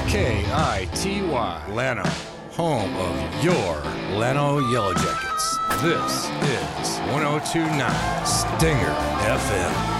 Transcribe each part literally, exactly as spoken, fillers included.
K I T Y, Llano, home of your Llano Yellow Jackets. This is one oh two point nine Stinger F M.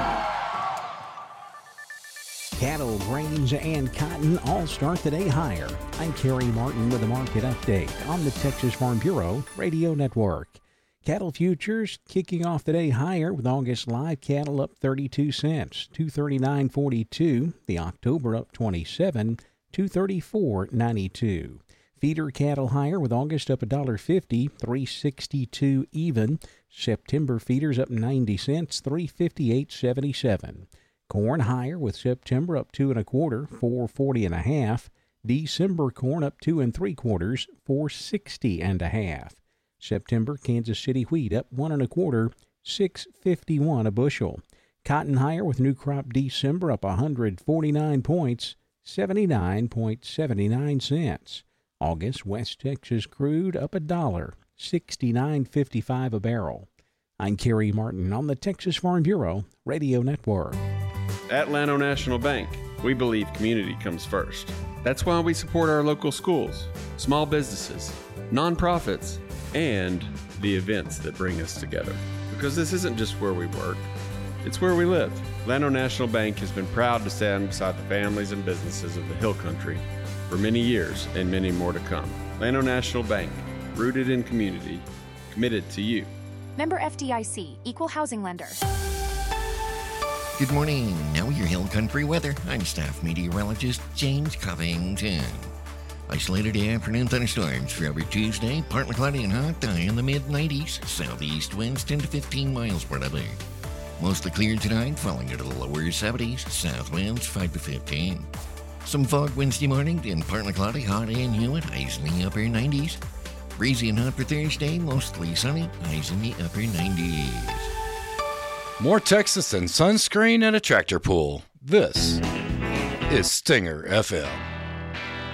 Cattle, grains, and cotton all start the day higher. I'm Kerry Martin with a market update on the Texas Farm Bureau Radio Network. Cattle futures kicking off the day higher with August live cattle up thirty-two cents, two thirty-nine forty-two. The October up twenty-seven, two thirty-four ninety-two. Feeder cattle higher with August up one fifty, three sixty-two even. September feeders up ninety cents, three fifty-eight seventy-seven. Corn higher with September up two and a quarter, four forty and a half. December corn up two and three quarters, four sixty and a half. September Kansas City wheat up one and a quarter, six fifty-one a bushel. Cotton higher with new crop December up one hundred forty-nine points, seventy-nine seventy-nine cents. August West Texas crude up a dollar, sixty-nine fifty-five a barrel. I'm Kerry Martin on the Texas Farm Bureau Radio Network. At Llano National Bank, we believe community comes first. That's why we support our local schools, small businesses, nonprofits, and the events that bring us together. Because this isn't just where we work, it's where we live. Llano National Bank has been proud to stand beside the families and businesses of the Hill Country for many years and many more to come. Llano National Bank, rooted in community, committed to you. Member F D I C, Equal Housing Lender. Good morning. Now your Hill Country weather. I'm staff meteorologist James Covington. Isolated afternoon thunderstorms for every Tuesday. Partly cloudy and hot, high in the mid nineties. Southeast winds ten to fifteen miles per hour. Mostly clear tonight, falling into the lower seventies. South winds five to fifteen. Some fog Wednesday morning, then partly cloudy, hot and humid. Highs in the upper nineties. Breezy and hot for Thursday, mostly sunny. Highs in the upper nineties. More Texas than sunscreen and a tractor pull. This is Stinger F M.